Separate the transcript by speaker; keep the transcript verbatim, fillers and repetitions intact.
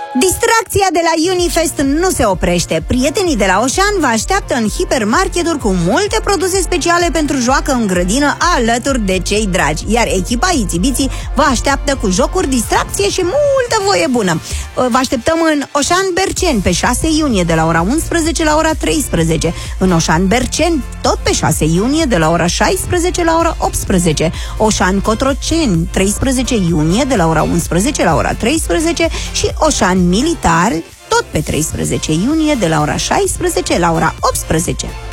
Speaker 1: Distracția de la Unifest nu se oprește. Prietenii de la Oșan vă așteaptă în hipermarketuri cu multe produse speciale pentru joacă în grădină alături de cei dragi. Iar echipa Itibiții vă așteaptă cu jocuri, distracție și multă voie bună. Vă așteptăm în Oșan Berceni pe șase iunie de la ora unsprezece la ora treisprezece. În Oșan Berceni tot pe șase iunie de la ora șaisprezece la ora optsprezece. Oșan Cotroceni treisprezece iunie de la ora unsprezece la ora treisprezece și Oșan Militar tot pe treisprezece iunie de la ora șaisprezece la ora optsprezece.